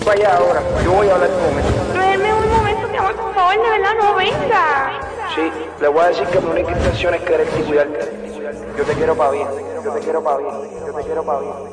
para allá ahora. Yo voy a hablar con él. Traerme un momento, mi amor, por favor, de verdad, no venga. Sí, le voy a decir que mi única intención es quererte y cuidarte. Yo te quiero para bien. Yo te quiero para bien. Yo te quiero para bien.